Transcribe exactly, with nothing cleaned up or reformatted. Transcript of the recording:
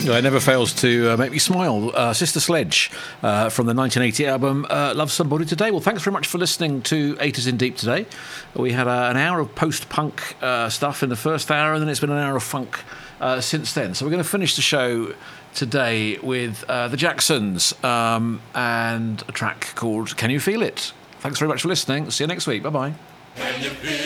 Yeah, it never fails to uh, make me smile. Uh, Sister Sledge uh, from the nineteen eighty album uh, Love Somebody Today. Well, thanks very much for listening to Eight is in Deep today. We had uh, an hour of post-punk uh, stuff in the first hour, and then it's been an hour of funk uh, since then. So we're going to finish the show today with uh, the Jacksons um, and a track called Can You Feel It? Thanks very much for listening. See you next week. Bye-bye.